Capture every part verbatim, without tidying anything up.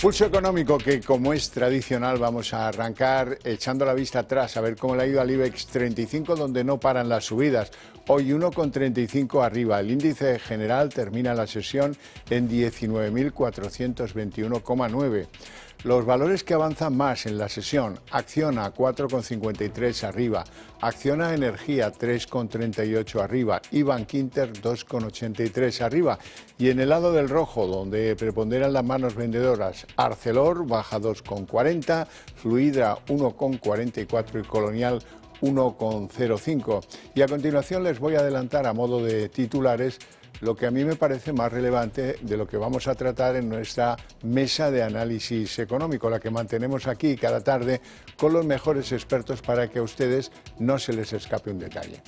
Pulso económico que, como es tradicional, vamos a arrancar echando la vista atrás a ver cómo le ha ido al IBEX treinta y cinco, donde no paran las subidas. Hoy uno coma treinta y cinco arriba. El índice general termina la sesión en diecinueve mil cuatrocientos veintiuno coma nueve. Los valores que avanzan más en la sesión: Acciona cuatro coma cincuenta y tres arriba, Acciona Energía tres coma treinta y ocho arriba y Bankinter dos coma ochenta y tres arriba. Y en el lado del rojo, donde preponderan las manos vendedoras, Arcelor baja dos coma cuarenta, Fluidra uno coma cuarenta y cuatro y Colonial uno coma cero cinco. Y a continuación les voy a adelantar a modo de titulares lo que a mí me parece más relevante de lo que vamos a tratar en nuestra mesa de análisis económico, la que mantenemos aquí cada tarde con los mejores expertos para que a ustedes no se les escape un detalle.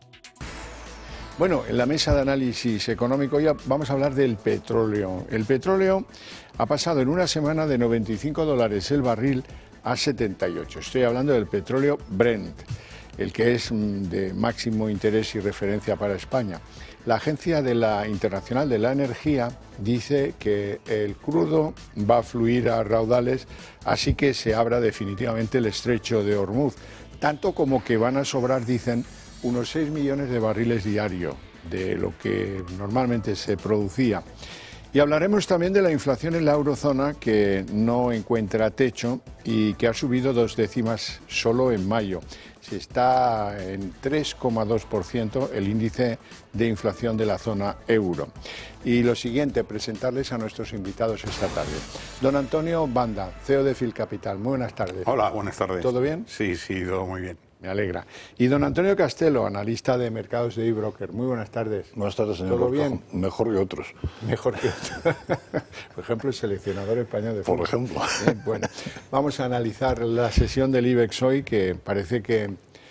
Bueno, en la mesa de análisis económico ya vamos a hablar del petróleo. El petróleo ha pasado en una semana de noventa y cinco dólares el barril a setenta y ocho. Estoy hablando del petróleo Brent, el que es de máximo interés y referencia para España. La Agencia de la Internacional de la Energía dice que el crudo va a fluir a raudales, así que se abra definitivamente el estrecho de Hormuz, tanto como que van a sobrar, dicen, unos seis millones de barriles diarios de lo que normalmente se producía. Y hablaremos también de la inflación en la eurozona, que no encuentra techo y que ha subido dos décimas solo en mayo. Se está en tres coma dos por ciento el índice de inflación de la zona euro. Y lo siguiente, presentarles a nuestros invitados esta tarde. Don Antonio Banda, C E O de Filcapital. Muy buenas tardes. Hola, buenas tardes. ¿Todo bien? Sí, sí, todo muy bien. Me alegra. Y don Antonio Castelo, analista de mercados de eBroker. Muy buenas tardes. Buenas tardes, señor. ¿Todo bien? Mejor que otros. Mejor que otros. Por ejemplo, el seleccionador español de fútbol. Por ejemplo. Bien, bueno, vamos a analizar la sesión del IBEX hoy, que parece que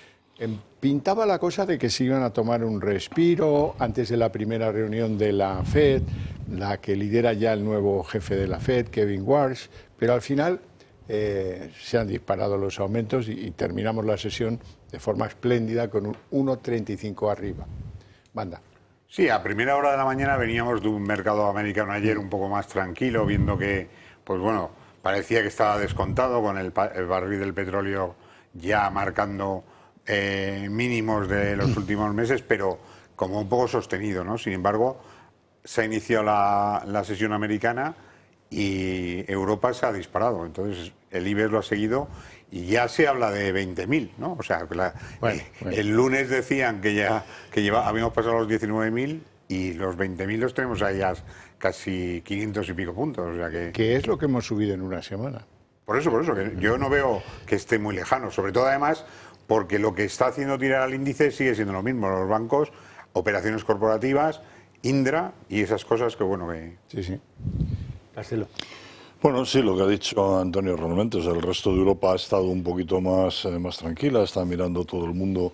pintaba la cosa de que se iban a tomar un respiro antes de la primera reunión de la Fed, la que lidera ya el nuevo jefe de la Fed, Kevin Warsh, pero al final Eh, se han disparado los aumentos y, y terminamos la sesión de forma espléndida con un uno coma treinta y cinco arriba. Banda. Sí, a primera hora de la mañana veníamos de un mercado americano ayer un poco más tranquilo, viendo que, pues bueno, parecía que estaba descontado con el, el barril del petróleo ya marcando eh, mínimos de los últimos meses, pero como un poco sostenido, ¿no? Sin embargo, se inició la, la sesión americana y Europa se ha disparado. Entonces el IBEX lo ha seguido y ya se habla de veinte mil, ¿no? O sea, que la, bueno, eh, bueno. el lunes decían que ya que lleva, habíamos pasado los diecinueve mil y los veinte mil los tenemos ahí ya casi quinientos y pico puntos. O sea que... ¿Qué es lo que hemos subido en una semana? Por eso, por eso, que yo no veo que esté muy lejano. Sobre todo, además, porque lo que está haciendo tirar al índice sigue siendo lo mismo. Los bancos, operaciones corporativas, Indra y esas cosas que, bueno, que... Sí, sí. Castelo. Bueno, sí, lo que ha dicho Antonio realmente, o sea, el resto de Europa ha estado un poquito más, eh, más tranquila, está mirando todo el mundo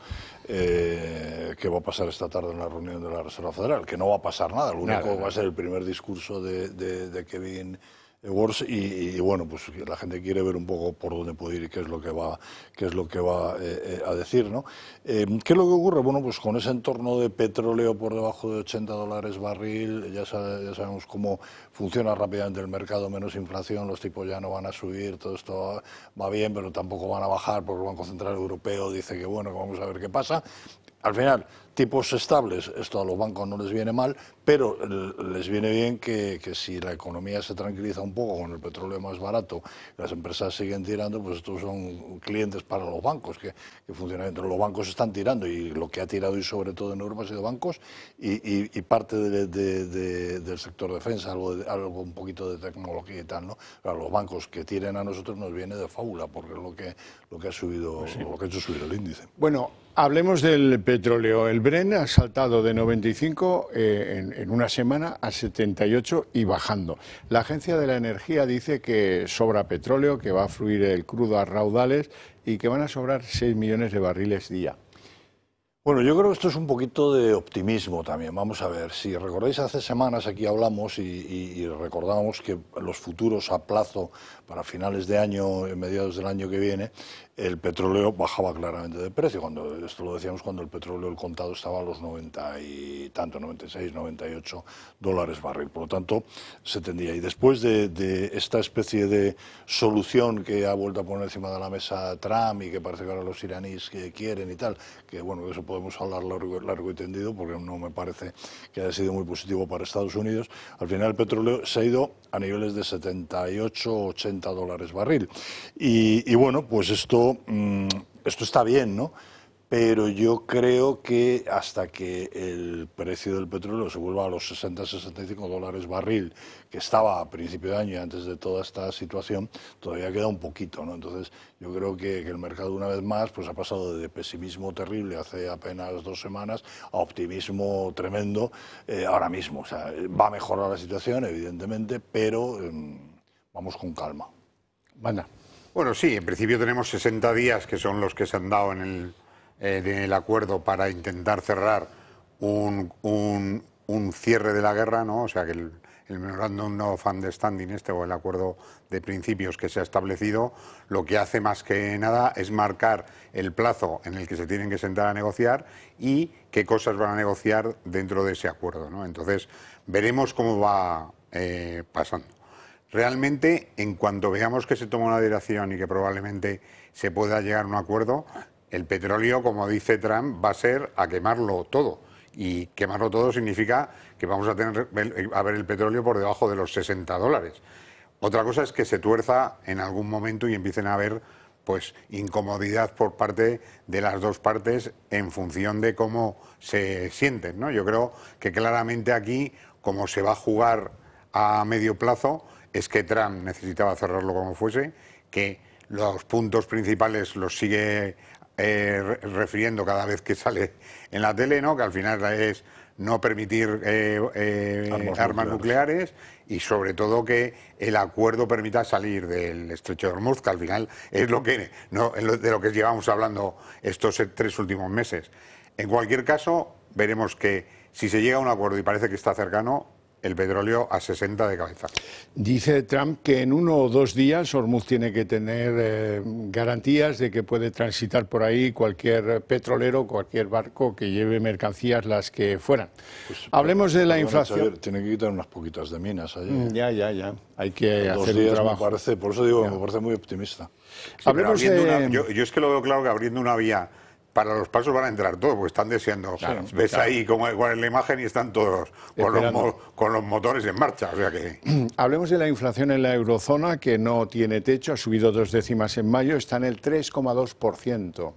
eh, qué va a pasar esta tarde en la reunión de la Reserva Federal, que no va a pasar nada, lo único nada, nada. va a ser el primer discurso de, de, de Kevin Warsh y, y bueno, pues la gente quiere ver un poco por dónde puede ir y qué es lo que va, qué es lo que va eh, a decir, ¿no? Eh, ¿Qué es lo que ocurre? Bueno, pues con ese entorno de petróleo por debajo de ochenta dólares barril, ya, sabe, ya sabemos cómo funciona rápidamente el mercado, menos inflación, los tipos ya no van a subir, todo esto va bien, pero tampoco van a bajar porque el Banco Central Europeo dice que bueno, que vamos a ver qué pasa. Al final, tipos estables, esto a los bancos no les viene mal, pero les viene bien que, que si la economía se tranquiliza un poco con el petróleo más barato, las empresas siguen tirando, pues estos son clientes para los bancos, que, que funcionan. Los bancos están tirando y lo que ha tirado y sobre todo en Europa ha sido bancos y, y, y parte de, de, de, del sector defensa, algo, de, algo un poquito de tecnología y tal, ¿no? Claro, los bancos que tiren a nosotros nos viene de fábula porque es lo que, lo que ha subido, pues sí. lo que ha hecho subir el índice. Bueno, hablemos del petróleo. El Brent ha saltado de noventa y cinco eh, en, en una semana a setenta y ocho y bajando. La Agencia de la Energía dice que sobra petróleo, que va a fluir el crudo a raudales y que van a sobrar seis millones de barriles día. Bueno, yo creo que esto es un poquito de optimismo también. Vamos a ver, si recordáis, hace semanas aquí hablamos y, y, y recordábamos que los futuros a plazo para finales de año, mediados del año que viene, el petróleo bajaba claramente de precio. Cuando, esto lo decíamos cuando el petróleo, el contado, estaba a los noventa y tanto, noventa y seis, noventa y ocho dólares barril. Por lo tanto, se tendía. Y después de, de esta especie de solución que ha vuelto a poner encima de la mesa Trump y que parece que ahora los iraníes que quieren y tal, que bueno, de eso podemos hablar largo, largo y tendido porque no me parece que haya sido muy positivo para Estados Unidos, al final el petróleo se ha ido a niveles de setenta y ocho, ochenta dólares barril. Y, y bueno, pues esto, mmm, esto está bien, ¿no? Pero yo creo que hasta que el precio del petróleo se vuelva a los sesenta, sesenta y cinco dólares barril, que estaba a principio de año y antes de toda esta situación, todavía queda un poquito, ¿no? Entonces, yo creo que, que el mercado, una vez más, pues ha pasado de pesimismo terrible hace apenas dos semanas a optimismo tremendo eh, ahora mismo. O sea, va a mejorar la situación, evidentemente, pero eh, vamos con calma. Manda. Bueno, sí, en principio tenemos sesenta días, que son los que se han dado en el... Eh, del acuerdo para intentar cerrar un, un, un cierre de la guerra, ¿no? O sea, que el, el Memorandum of Understanding este, o el acuerdo de principios que se ha establecido, lo que hace más que nada es marcar el plazo en el que se tienen que sentar a negociar y qué cosas van a negociar dentro de ese acuerdo, ¿no? Entonces, veremos cómo va eh, pasando. Realmente, en cuanto veamos que se toma una dirección y que probablemente se pueda llegar a un acuerdo, el petróleo, como dice Trump, va a ser a quemarlo todo. Y quemarlo todo significa que vamos a tener a ver el petróleo por debajo de los sesenta dólares. Otra cosa es que se tuerza en algún momento y empiecen a haber pues incomodidad por parte de las dos partes en función de cómo se sienten, ¿no? Yo creo que claramente aquí, como se va a jugar a medio plazo, es que Trump necesitaba cerrarlo como fuese, que los puntos principales los sigue Eh, refiriendo cada vez que sale en la tele, ¿no? Que al final es no permitir eh, eh, armas, armas nucleares. nucleares y sobre todo que el acuerdo permita salir del estrecho de Hormuz, que al final es lo que no, de lo que llevamos hablando estos tres últimos meses. En cualquier caso, veremos que si se llega a un acuerdo y parece que está cercano, el petróleo a sesenta de cabeza. Dice Trump que en uno o dos días Hormuz tiene que tener eh, garantías de que puede transitar por ahí cualquier petrolero, cualquier barco que lleve mercancías, las que fueran. Pues, Hablemos de la inflación. Saber, tiene que quitar unas poquitas de minas allí. Mm, ya, ya, ya. Hay que en hacer dos días un trabajo. Me parece, por eso digo que me parece muy optimista. Sí, Hablemos de... una, yo, yo es que lo veo claro que abriendo una vía para los pasos van a entrar todos, porque están deseando. Claro, ves claro. ahí como cuál es la imagen y están todos con los, mo con los motores en marcha. O sea que... Hablemos de la inflación en la eurozona, que no tiene techo, ha subido dos décimas en mayo, está en el tres coma dos por ciento.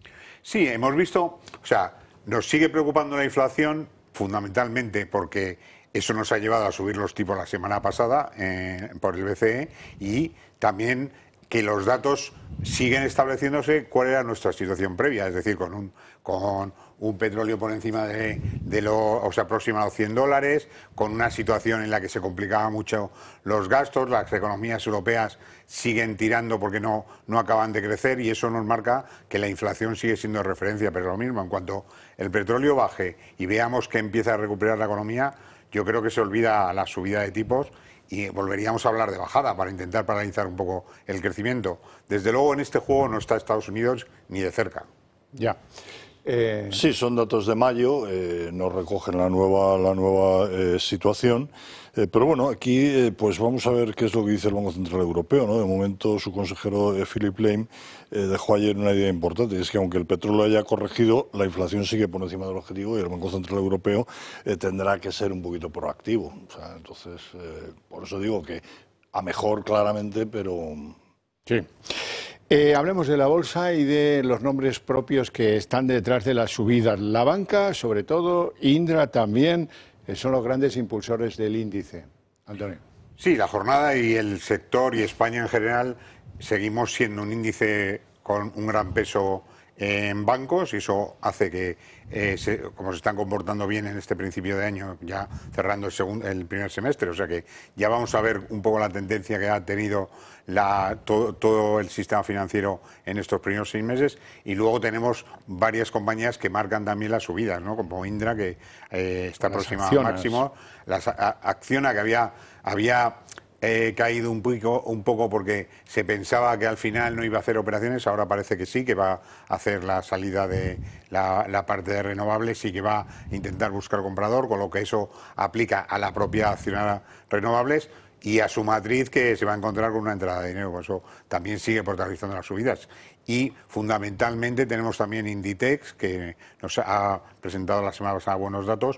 Sí, hemos visto, o sea, nos sigue preocupando la inflación fundamentalmente porque eso nos ha llevado a subir los tipos la semana pasada eh, por el B C E y también que los datos siguen estableciéndose cuál era nuestra situación previa, es decir, con un, con un petróleo por encima de, de lo, o sea, próximo a los cien dólares, con una situación en la que se complicaban mucho los gastos, las economías europeas siguen tirando porque no, no acaban de crecer y eso nos marca que la inflación sigue siendo referencia, pero lo mismo, en cuanto el petróleo baje y veamos que empieza a recuperar la economía, yo creo que se olvida la subida de tipos y volveríamos a hablar de bajada para intentar paralizar un poco el crecimiento. Desde luego en este juego no está Estados Unidos ni de cerca. Ya. Eh... Sí, son datos de mayo, eh, no recogen la nueva, la nueva eh, situación, eh, pero bueno, aquí eh, pues vamos a ver qué es lo que dice el Banco Central Europeo, ¿no? De momento su consejero eh, Philip Lane eh, dejó ayer una idea importante, y es que aunque el petróleo haya corregido, la inflación sigue por encima del objetivo y el Banco Central Europeo eh, tendrá que ser un poquito proactivo. O sea, entonces, eh, por eso digo que a mejor claramente, pero... Sí. Eh, hablemos de la bolsa y de los nombres propios que están detrás de las subidas. La banca, sobre todo, Indra también, eh, son los grandes impulsores del índice. Antonio. Sí, la jornada y el sector y España en general seguimos siendo un índice con un gran peso en bancos y eso hace que, eh, se, como se están comportando bien en este principio de año, ya cerrando el, segundo, el primer semestre, o sea que ya vamos a ver un poco la tendencia que ha tenido la, todo, todo el sistema financiero en estos primeros seis meses y luego tenemos varias compañías que marcan también las subidas, ¿no? Como Indra, que eh, está próxima al máximo, las, a, Acciona, que había... había He caído un poco, un poco porque se pensaba que al final no iba a hacer operaciones, ahora parece que sí, que va a hacer la salida de la, la parte de renovables y que va a intentar buscar comprador, con lo que eso aplica a la propia accionaria renovables y a su matriz que se va a encontrar con una entrada de dinero, por eso también sigue protagonizando las subidas. Y fundamentalmente tenemos también Inditex, que nos ha presentado la semana pasada buenos datos,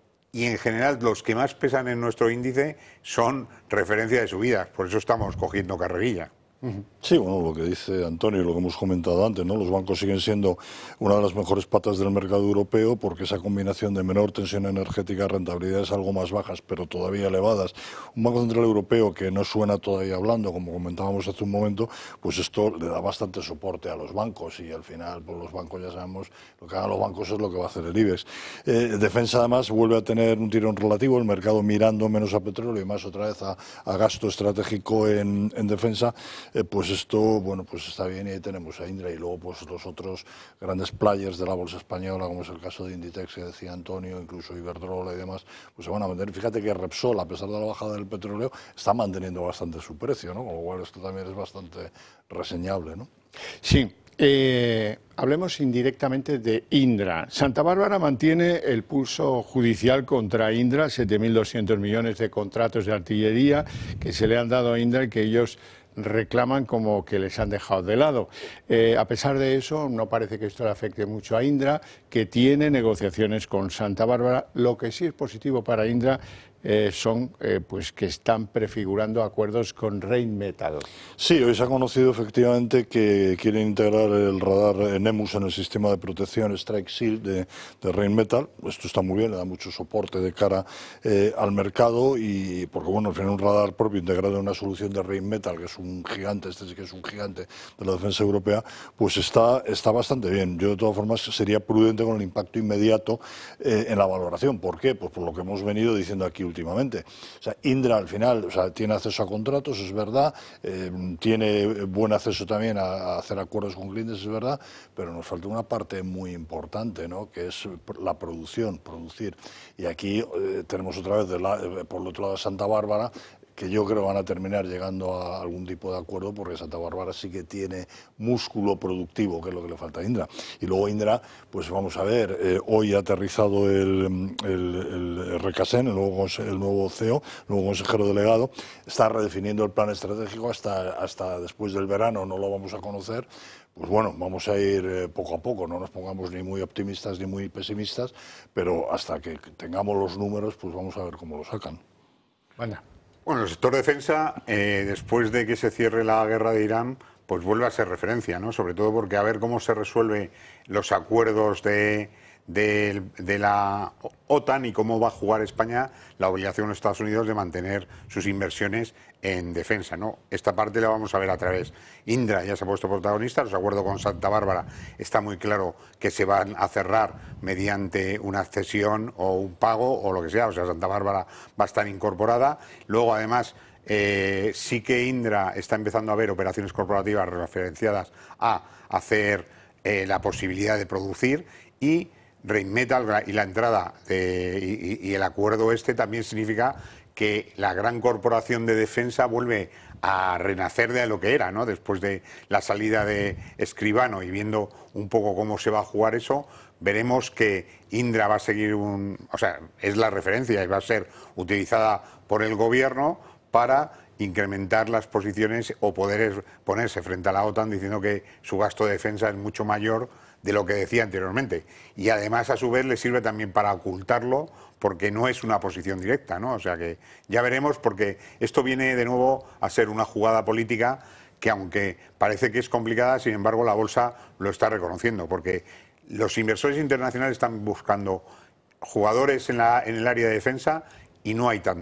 y en general los que más pesan en nuestro índice son referencia de subidas, por eso estamos cogiendo carrerilla. Sí, bueno, lo que dice Antonio, lo que hemos comentado antes, ¿no? Los bancos siguen siendo una de las mejores patas del mercado europeo porque esa combinación de menor tensión energética, rentabilidades algo más bajas, pero todavía elevadas. Un Banco Central Europeo que no suena todavía hablando, como comentábamos hace un momento, pues esto le da bastante soporte a los bancos y al final, pues los bancos ya sabemos, lo que hagan los bancos es lo que va a hacer el IBEX. Eh, Defensa además vuelve a tener un tirón relativo, el mercado mirando menos a petróleo y más otra vez a, a gasto estratégico en, en defensa. Eh, pues esto, bueno, pues está bien y ahí tenemos a Indra y luego pues los otros grandes players de la bolsa española, como es el caso de Inditex que decía Antonio, incluso Iberdrola y demás, pues se van a mantener. Fíjate que Repsol, a pesar de la bajada del petróleo, está manteniendo bastante su precio, ¿no? Con lo cual esto también es bastante reseñable, ¿no? Sí. Eh, hablemos indirectamente de Indra. Santa Bárbara mantiene el pulso judicial contra Indra, siete mil doscientos millones de contratos de artillería que se le han dado a Indra y que ellos reclaman como que les han dejado de lado. Eh, a pesar de eso, no parece que esto le afecte mucho a Indra, que tiene negociaciones con Santa Bárbara. Lo que sí es positivo para Indra eh, son eh, pues que están prefigurando acuerdos con Rheinmetall. Sí, hoy se ha conocido efectivamente que quieren integrar el radar NEMUS en el sistema de protección Strike Shield de, de Rheinmetall. Esto está muy bien, le da mucho soporte de cara eh, al mercado y porque bueno, al final un radar propio integrado en una solución de Rheinmetall, que es un gigante, este sí que es un gigante de la defensa europea, pues está, está bastante bien. Yo de todas formas sería prudente con el impacto inmediato eh, en la valoración. ¿Por qué? Pues por lo que hemos venido diciendo aquí últimamente. O sea, Indra al final, o sea, tiene acceso a contratos, es verdad, eh, tiene buen acceso también a, a hacer acuerdos con clientes, es verdad, pero nos falta una parte muy importante, ¿no? Que es la producción, producir. Y aquí eh, tenemos otra vez, de la, eh, por el otro lado de Santa Bárbara, que yo creo van a terminar llegando a algún tipo de acuerdo porque Santa Bárbara sí que tiene músculo productivo, que es lo que le falta a Indra. Y luego Indra, pues vamos a ver, eh, hoy ha aterrizado el, el, el Recasen, el nuevo, el nuevo C E O, el nuevo consejero delegado, está redefiniendo el plan estratégico hasta, hasta después del verano, no lo vamos a conocer. Pues bueno, vamos a ir eh, poco a poco, no nos pongamos ni muy optimistas ni muy pesimistas, pero hasta que tengamos los números, pues vamos a ver cómo lo sacan. Vaya. Bueno, el sector defensa, eh, después de que se cierre la guerra de Irán, pues vuelve a ser referencia, ¿no? Sobre todo porque a ver cómo se resuelve los acuerdos de, de, de la OTAN y cómo va a jugar España la obligación de los Estados Unidos de mantener sus inversiones en defensa, ¿no? Esta parte la vamos a ver a través. Indra ya se ha puesto protagonista, los acuerdos con Santa Bárbara está muy claro que se van a cerrar mediante una cesión o un pago o lo que sea, o sea, Santa Bárbara va a estar incorporada. Luego, además, eh, sí que Indra está empezando a ver operaciones corporativas referenciadas a hacer eh, la posibilidad de producir y Rheinmetall y la entrada de, y, y el acuerdo este también significa que la gran corporación de defensa vuelve a renacer de lo que era, ¿no? Después de la salida de Escribano y viendo un poco cómo se va a jugar eso, veremos que Indra va a seguir un... O sea, es la referencia y va a ser utilizada por el gobierno para incrementar las posiciones o poder ponerse frente a la OTAN diciendo que su gasto de defensa es mucho mayor de lo que decía anteriormente. Y además, a su vez, le sirve también para ocultarlo porque no es una posición directa, ¿no? O sea que ya veremos, porque esto viene de nuevo a ser una jugada política que, aunque parece que es complicada, sin embargo, la bolsa lo está reconociendo, porque los inversores internacionales están buscando jugadores en, la, en el área de defensa y no hay tantos.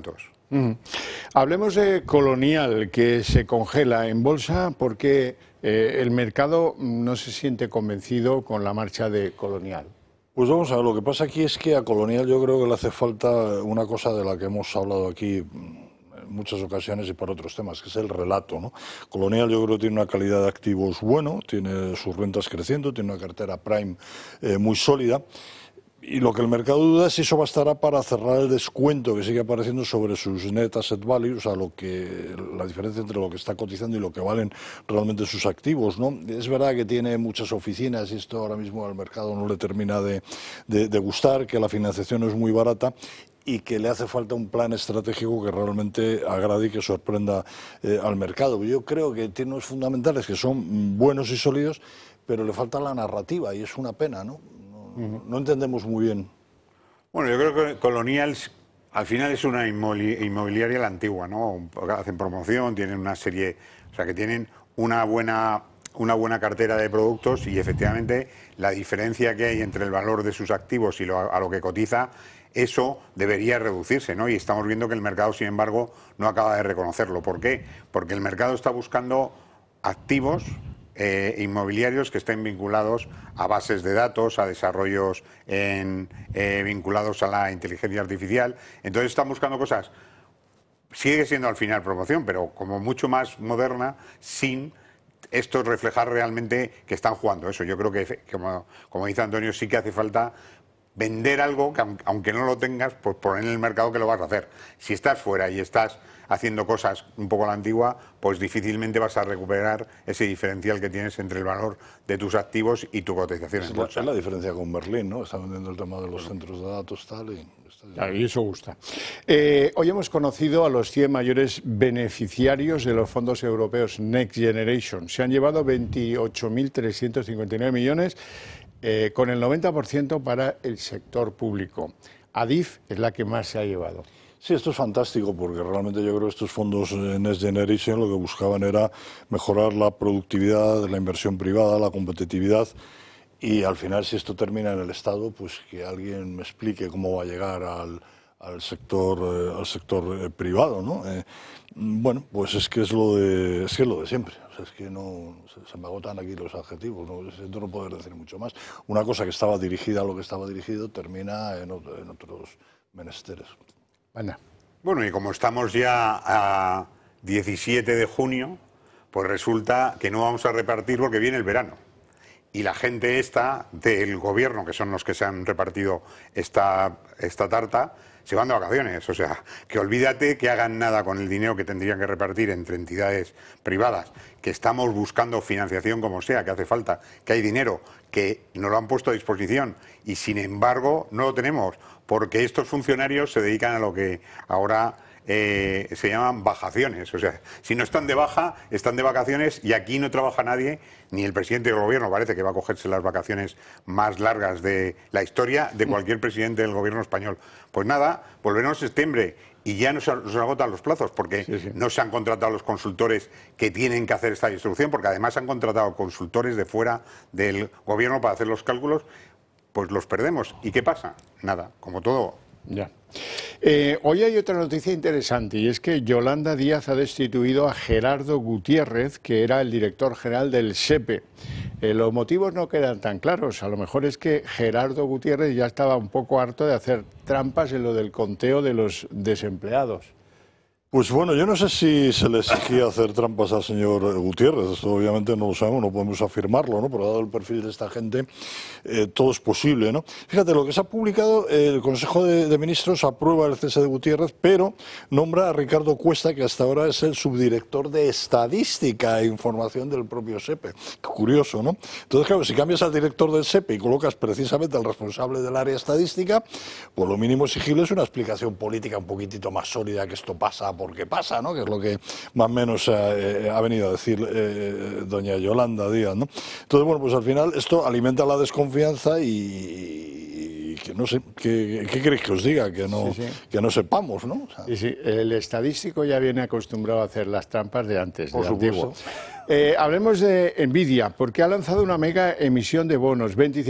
Uh-huh. Hablemos de Colonial, que se congela en bolsa porque eh, el mercado no se siente convencido con la marcha de Colonial. Pues vamos a ver, lo que pasa aquí es que a Colonial yo creo que le hace falta una cosa de la que hemos hablado aquí en muchas ocasiones y para otros temas, que es el relato, ¿no? Colonial yo creo que tiene una calidad de activos bueno, tiene sus rentas creciendo, tiene una cartera prime eh, muy sólida. Y lo que el mercado duda es si eso bastará para cerrar el descuento que sigue apareciendo sobre sus net asset values, o sea, lo que, la diferencia entre lo que está cotizando y lo que valen realmente sus activos, ¿no? Es verdad que tiene muchas oficinas y esto ahora mismo al mercado no le termina de, de, de gustar, que la financiación es muy barata y que le hace falta un plan estratégico que realmente agrade y que sorprenda eh, al mercado. Yo creo que tiene unos fundamentales que son buenos y sólidos, pero le falta la narrativa y es una pena, ¿no? No entendemos muy bien. Bueno, yo creo que Colonial al final es una inmobiliaria la antigua, ¿no? Hacen promoción, tienen una serie, o sea, que tienen una buena, una buena cartera de productos y efectivamente la diferencia que hay entre el valor de sus activos y lo, a lo que cotiza, eso debería reducirse, ¿no? Y estamos viendo que el mercado, sin embargo, no acaba de reconocerlo. ¿Por qué? Porque el mercado está buscando activos Eh, inmobiliarios que estén vinculados a bases de datos, a desarrollos en, eh, vinculados a la inteligencia artificial. Entonces están buscando cosas, sigue siendo al final promoción, pero como mucho más moderna, sin esto reflejar realmente que están jugando eso. Yo creo que, como, como dice Antonio, sí que hace falta vender algo que aunque no lo tengas, pues poner en el mercado que lo vas a hacer. Si estás fuera y estás haciendo cosas un poco a la antigua, pues difícilmente vas a recuperar ese diferencial que tienes entre el valor de tus activos y tu cotización en bolsa. Es la diferencia con Berlín, ¿no? Está vendiendo el tema de los centros de datos, tal, y... Claro, y eso gusta. Eh, hoy hemos conocido a los cien mayores beneficiarios de los fondos europeos Next Generation. Se han llevado veintiocho mil trescientos cincuenta y nueve millones, eh, con el noventa por ciento para el sector público. Adif es la que más se ha llevado. Sí, esto es fantástico porque realmente yo creo que estos fondos Next Generation lo que buscaban era mejorar la productividad, la inversión privada, la competitividad y al final si esto termina en el Estado, pues que alguien me explique cómo va a llegar al, al sector, eh, al sector eh, privado, ¿no? Eh, bueno, pues es que es lo de, es que es lo de siempre. O sea, es que no se, se me agotan aquí los adjetivos, no siento no poder decir mucho más. Una cosa que estaba dirigida a lo que estaba dirigido termina en, otro, en otros menesteres. Anda. Bueno, y como estamos ya a diecisiete de junio, pues resulta que no vamos a repartir porque viene el verano. Y la gente esta del gobierno, que son los que se han repartido esta, esta tarta, se van de vacaciones. O sea, que olvídate que hagan nada con el dinero que tendrían que repartir entre entidades privadas, que estamos buscando financiación como sea, que hace falta, que hay dinero, que nos lo han puesto a disposición y sin embargo no lo tenemos, porque estos funcionarios se dedican a lo que ahora eh, se llaman bajaciones. O sea, si no están de baja, están de vacaciones y aquí no trabaja nadie, ni el presidente del gobierno. Parece que va a cogerse las vacaciones más largas de la historia de cualquier presidente del gobierno español. Pues nada, volveremos en septiembre y ya nos, nos agotan los plazos porque sí, sí. no se han contratado los consultores que tienen que hacer esta distribución, porque además han contratado consultores de fuera del gobierno para hacer los cálculos. Pues los perdemos. ¿Y qué pasa? Nada, como todo. Ya. Eh, hoy hay otra noticia interesante y es que Yolanda Díaz ha destituido a Gerardo Gutiérrez, que era el director general del SEPE. Eh, los motivos no quedan tan claros. A lo mejor es que Gerardo Gutiérrez ya estaba un poco harto de hacer trampas en lo del conteo de los desempleados. Pues bueno, yo no sé si se le exigía hacer trampas al señor Gutiérrez, esto obviamente no lo sabemos, no podemos afirmarlo, ¿no? Pero dado el perfil de esta gente, eh, todo es posible, ¿no? Fíjate, lo que se ha publicado, el Consejo de, de Ministros aprueba el cese de Gutiérrez, pero nombra a Ricardo Cuesta, que hasta ahora es el subdirector de Estadística e Información del propio SEPE. Qué curioso, ¿no? Entonces, claro, si cambias al director del SEPE y colocas precisamente al responsable del área estadística, pues lo mínimo exigible es una explicación política un poquitito más sólida que esto pasa porque pasa, ¿no? Que es lo que más o menos eh, ha venido a decir eh, doña Yolanda Díaz, ¿no? Entonces, bueno, pues al final esto alimenta la desconfianza y, y que no sé, ¿qué, qué queréis que os diga? Que no, sí, sí. que no sepamos, ¿no? O sea, sí, sí, el estadístico ya viene acostumbrado a hacer las trampas de antes, por de supuesto. antiguo. Eh, hablemos de Nvidia, porque ha lanzado una mega emisión de bonos, veinticinco